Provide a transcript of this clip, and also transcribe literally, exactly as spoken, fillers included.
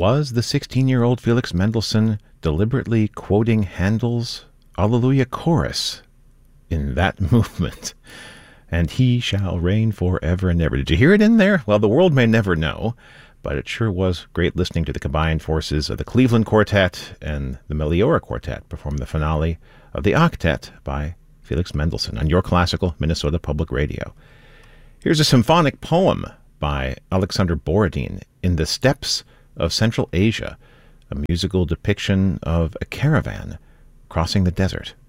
Was the sixteen-year-old Felix Mendelssohn deliberately quoting Handel's Alleluia Chorus in that movement? And he shall reign forever and ever. Did you hear it in there? Well, the world may never know, but it sure was great listening to the combined forces of the Cleveland Quartet and the Meliora Quartet perform the finale of the Octet by Felix Mendelssohn on Your Classical Minnesota Public Radio. Here's a symphonic poem by Alexander Borodin, In the Steppes of Central Asia, a musical depiction of a caravan crossing the desert.